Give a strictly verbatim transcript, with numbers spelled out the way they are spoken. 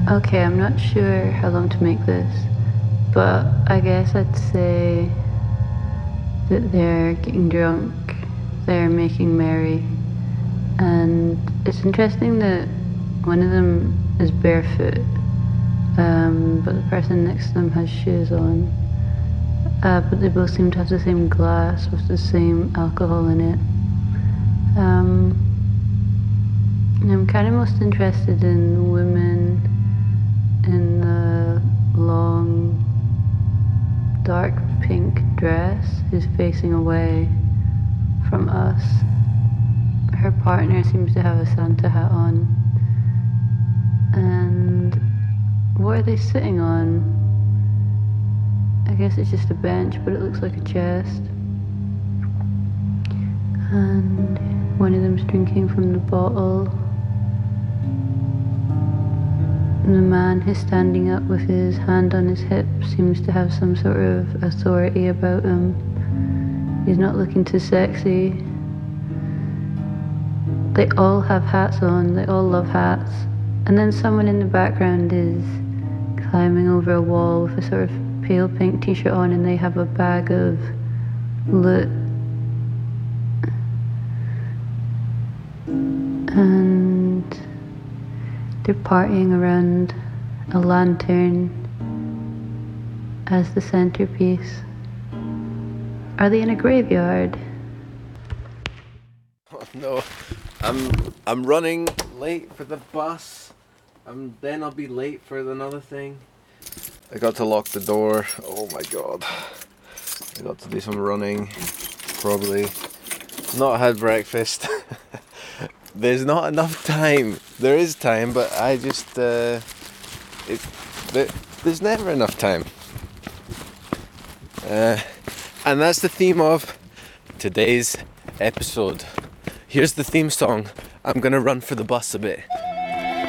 Okay, I'm not sure how long to make this, but I guess I'd say that they're getting drunk, they're making merry, and it's interesting that one of them is barefoot, um, but the person next to them has shoes on. Uh, but they both seem to have the same glass with the same alcohol in it. Um, and I'm kind of most interested in the women in the long, dark pink dress who's facing away from us. Her partner seems to have a Santa hat on. And what are they sitting on? I guess it's just a bench, but it looks like a chest. And one of them's drinking from the bottle. And the man who's standing up with his hand on his hip seems to have some sort of authority about him. He's not looking too sexy. They all have hats on, they all love hats. And then someone in the background is climbing over a wall with a sort of pale pink t-shirt on, and they have a bag of loot. And they're partying around a lantern as the centerpiece. Are they in a graveyard? Oh no, I'm I'm running late for the bus. Um, then I'll be late for another thing. I got to lock the door. Oh my god. I got to do some running. Probably not had breakfast. There's not enough time. There is time, but I just uh, it, there, there's never enough time. Uh, and that's the theme of today's episode. Here's the theme song. I'm gonna run for the bus a bit.